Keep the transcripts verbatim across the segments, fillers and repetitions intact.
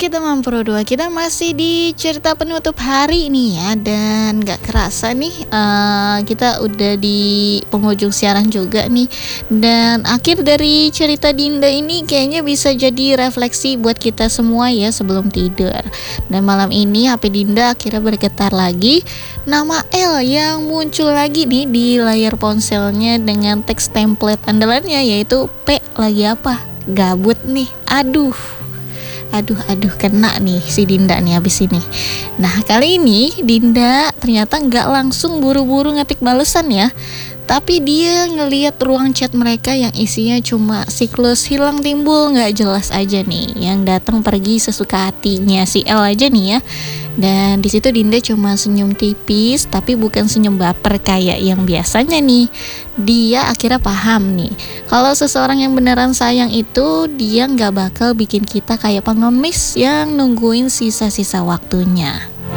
Oke teman Pro dua, kita masih di cerita penutup hari nih ya. Dan gak kerasa nih uh, kita udah di penghujung siaran juga nih. Dan akhir dari cerita Dinda ini kayaknya bisa jadi refleksi buat kita semua ya sebelum tidur. Dan malam ini H P Dinda akhirnya bergetar lagi. Nama L yang muncul lagi nih di layar ponselnya dengan teks template andalannya, yaitu P lagi apa? Gabut nih. Aduh Aduh, aduh, kena nih si Dinda nih abis ini. Nah, kali ini Dinda ternyata nggak langsung buru-buru ngetik balesan ya. Tapi dia ngeliat ruang chat mereka yang isinya cuma siklus hilang timbul nggak jelas aja nih. Yang datang pergi sesuka hatinya si L aja nih ya. Dan di situ Dinda cuma senyum tipis, tapi bukan senyum baper kayak yang biasanya nih. Dia akhirnya paham nih, kalau seseorang yang beneran sayang itu dia nggak bakal bikin kita kayak pengemis yang nungguin sisa-sisa waktunya.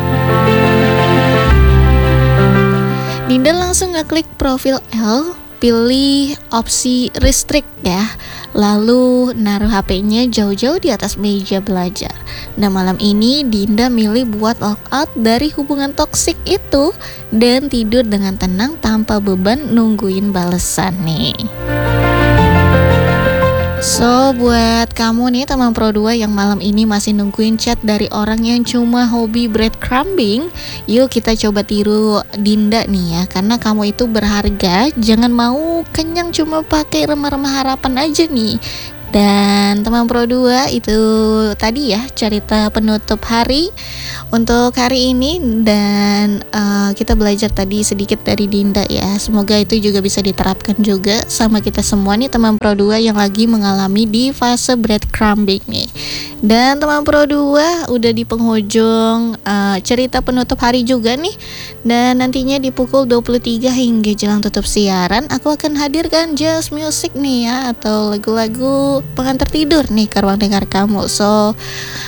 Dinda langsung ngeklik profil L, pilih opsi restrict ya, lalu naruh H P-nya jauh-jauh di atas meja belajar. Nah, malam ini Dinda milih buat lockout dari hubungan toksik itu dan tidur dengan tenang tanpa beban nungguin balesan nih. So, buat kamu nih teman Pro dua yang malam ini masih nungguin chat dari orang yang cuma hobi breadcrumbing, yuk kita coba tiru Dinda nih ya, karena kamu itu berharga, jangan mau kenyang cuma pakai remah-remah harapan aja nih. Dan teman Pro dua, itu tadi ya cerita penutup hari untuk hari ini. Dan uh, kita belajar tadi sedikit dari Dinda ya. Semoga itu juga bisa diterapkan juga sama kita semua nih teman Pro dua yang lagi mengalami di fase breadcrumbing nih. Dan teman Pro dua udah di penghujung uh, cerita penutup hari juga nih. Dan nantinya di pukul dua puluh tiga hingga jelang tutup siaran, aku akan hadirkan jazz music nih ya, atau lagu-lagu pengantar tidur nih ke ruang dengar kamu. So